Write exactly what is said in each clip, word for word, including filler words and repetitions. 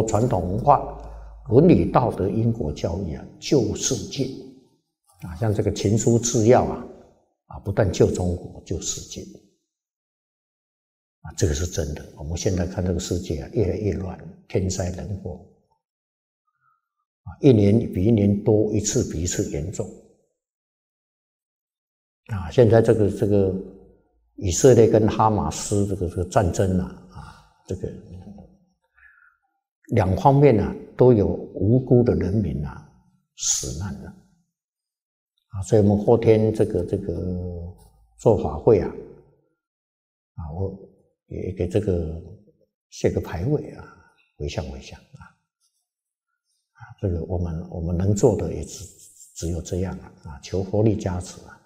传统文化、伦理道德、因果教育啊，救世界啊，像这个秦书治要啊，啊，不但救中国，救世界啊，这个是真的。我们现在看这个世界啊，越来越乱，天灾人祸啊，一年比一年多，一次比一次严重啊。现在这个这个以色列跟哈马斯这个这个战争啊，啊，这个两方面啊都有无辜的人民啊死难了啊，所以我们后天这个这个做法会啊，啊，我也给这个写个牌位啊，回向回向啊，啊，这个我们我们能做的也只只有这样了啊，求佛力加持啊。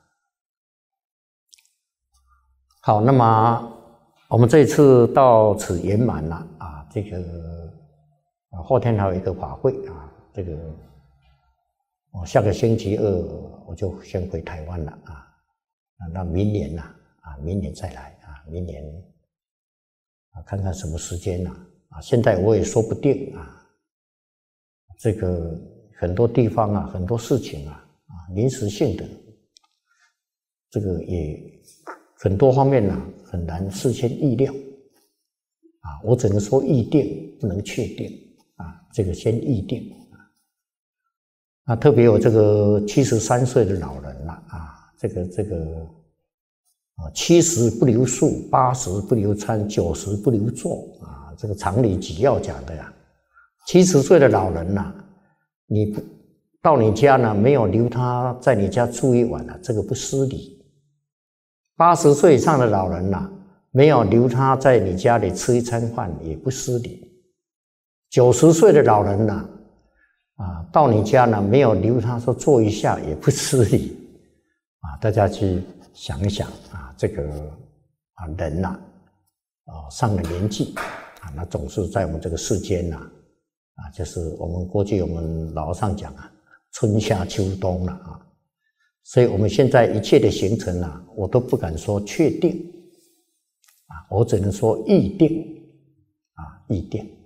好，那么我们这一次到此圆满了啊，这个啊后天还有一个法会啊，这个我下个星期二我就先回台湾了啊，啊，那明年呐啊，明年再来啊，明年啊看看什么时间呐啊，现在我也说不定啊，这个很多地方啊，很多事情啊啊临时性的，这个也很多方面呢、啊、很难事先预料啊，我只能说预定，不能确定啊，这个先预定。那特别有这个七十三岁的老人了啊，这个这个啊，七十不留宿，八十不留餐，九十不留座啊，这个常理纪要讲的呀。七十岁的老人呐、啊，你到你家呢，没有留他在你家住一晚了、啊，这个不失礼。八十岁以上的老人呐、啊，没有留他在你家里吃一餐饭，也不失礼。九十岁的老人呐、啊。啊，到你家呢，没有留他说坐一下也不失礼啊！大家去想一想啊，这个啊人呐、啊，啊上了年纪啊，那总是在我们这个世间呐、啊，啊，就是我们过去我们老和尚讲啊，春夏秋冬了啊，所以我们现在一切的行程啊，我都不敢说确定啊，我只能说预定啊，预定。